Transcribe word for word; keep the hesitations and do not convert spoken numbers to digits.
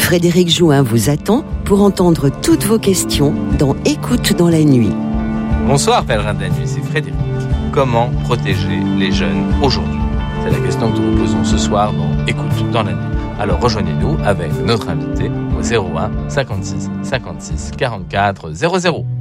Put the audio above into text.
Frédéric Jouin vous attend pour entendre toutes vos questions dans Écoute dans la nuit. Bonsoir pèlerin de la nuit, c'est Frédéric. Comment protéger les jeunes aujourd'hui ? C'est la question que nous vous posons ce soir dans Écoute dans la nuit. Alors rejoignez-nous avec notre invité au zéro un cinquante-six cinquante-six quarante-quatre zéro zéro.